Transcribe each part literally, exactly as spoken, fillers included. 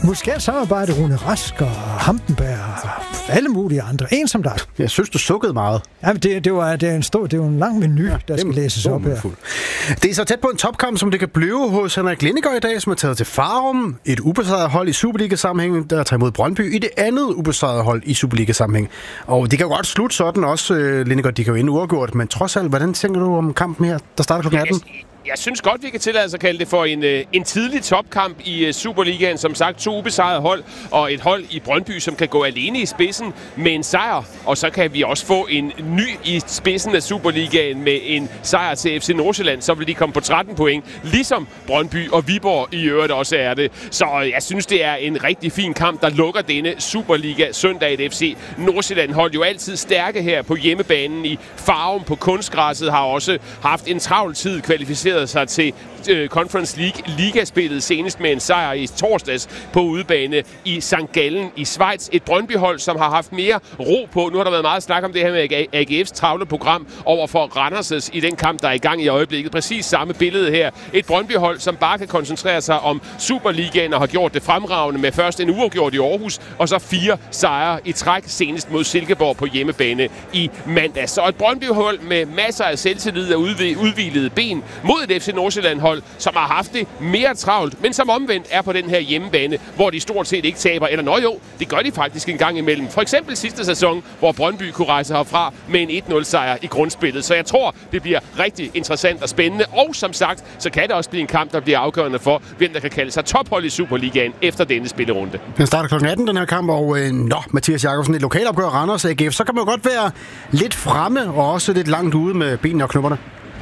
musikalt samarbejde, Rune Rask og Hampenberg og alle mulige andre. En som dig. Jeg synes, du sukkede meget. Ja, det, det, var, det, er en stor, det er jo en lang menu, der ja, skal læses op her. Fuld. Det er så tæt på en topkamp, som det kan blive hos Henrik Lindegaard i dag, som er taget til Farum. Et ubesejret hold i Superliga-sammenhæng, der tager imod Brøndby i det andet ubesejrede hold i Superliga-sammenhæng. Og det kan jo godt slutte sådan også, Lindegaard, de kan jo endnu uafgjort, men trods alt, hvordan tænker du om kampen her, der starter klokken atten? Jeg synes godt, vi kan tillade os at kalde det for en, en tidlig topkamp i Superligaen. Som sagt, to ubesejrede hold og et hold i Brøndby, som kan gå alene i spidsen med en sejr. Og så kan vi også få en ny i spidsen af Superligaen med en sejr til F C Nordsjælland. Så vil de komme på tretten point, ligesom Brøndby og Viborg i øvrigt også er det. Så jeg synes, det er en rigtig fin kamp, der lukker denne Superliga søndag. Et F C Nordsjælland hold jo altid stærke her på hjemmebanen i Farum på kunstgræsset. Har også haft en travl tid kvalificeret sig til øh, Conference League ligaspillet, senest med en sejr i torsdags på udebane i Sankt Gallen i Schweiz. Et Brøndby-hold, som har haft mere ro på. Nu har der været meget snak om det her med A G F's travle program over for Randers' i den kamp, der er i gang i øjeblikket. Præcis samme billede her. Et Brøndby-hold, som bare kan koncentrere sig om Superligaen og har gjort det fremragende med først en uafgjort i Aarhus, og så fire sejre i træk, senest mod Silkeborg på hjemmebane i mandags. Så et Brøndby-hold med masser af selvtillid og udhvilede ben mod et F C Nordsjælland-hold, som har haft det mere travlt, men som omvendt er på den her hjemmebane, hvor de stort set ikke taber. Eller nå jo, det gør de faktisk en gang imellem. For eksempel sidste sæson, hvor Brøndby kunne rejse herfra med en et nul sejr i grundspillet. Så jeg tror, det bliver rigtig interessant og spændende. Og som sagt, så kan det også blive en kamp, der bliver afgørende for, hvem der kan kalde sig tophold i Superligaen efter denne spillerunde. Den starter klokken atten, den her kamp, og øh, nå, Mathias Jakobsen, et lokalopgør Randers A G F, så kan man jo godt være lidt fremme og også lidt langt ude med benene og knopperne.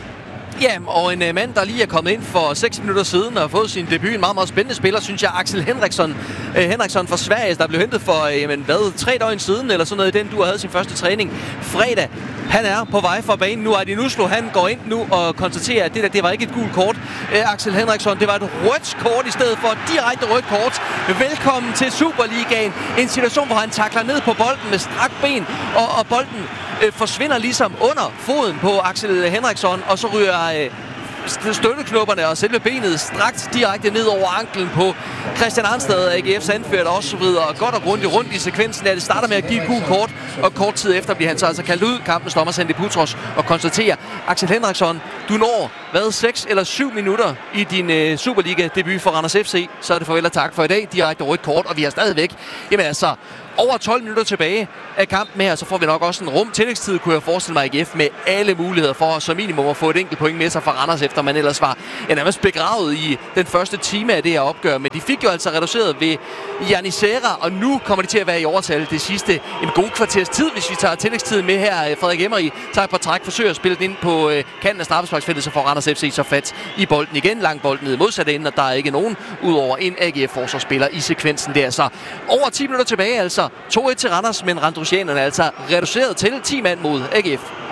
Ja, og en uh, mand, der lige er kommet ind for seks minutter siden og har fået sin debut. En meget, meget spændende spiller, synes jeg, Axel Henriksson. Uh, Henriksson fra Sverige, der blev hentet for, uh, jamen, hvad, tre døgn siden, eller sådan noget i den, du havde sin første træning fredag. Han er på vej fra banen nu. Adi Nuslo, han går ind nu og konstaterer, at det der, det var ikke et gult kort. Uh, Axel Henriksson, det var et rødt kort i stedet for et direkte rødt kort. Velkommen til Superligaen. En situation, hvor han takler ned på bolden med strakt ben, og, og bolden øh, forsvinder ligesom under foden på Axel Henriksson, og så ryger øh, støtteknopperne og selve benet strakt direkte ned over anklen på Christian Arnstad, A G F's anført og så videre. Godt og grundigt rundt i sekvensen, at det starter med at give et gult kort, og kort tid efter bliver han så altså kaldt ud. Kampens dommer Sandy Putros og konstaterer, Axel Henriksson, du når hvad, seks eller syv minutter i din øh, Superliga-debut for Randers F C, så er det farvel og tak for i dag. Direkte rødt kort, og vi har stadigvæk, jamen altså, over tolv minutter tilbage af kampen her, så får vi nok også en rum tillægstid, kunne jeg forestille mig, A G F med alle muligheder for som minimum at få et enkelt point med sig fra Randers, efter man ellers var ja, nærmest begravet i den første time af det her opgør. Men de fik jo altså reduceret ved Janisera, og nu kommer de til at være i overtal det sidste en god kvarters tid, hvis vi tager tillægstiden med her. Frederik Emery tager på træk, forsøger at spille den ind på øh, kanten af straffesparksfeltet, så får Randers F C så fat i bolden igen. Lang bolden ned modsat ende, og der er ikke nogen udover en A G F-forsvarsspiller i sekvensen der. Så over ti minutter tilbage, altså to et til Randers, men randrusianerne er altså reduceret til ti mand mod A G F.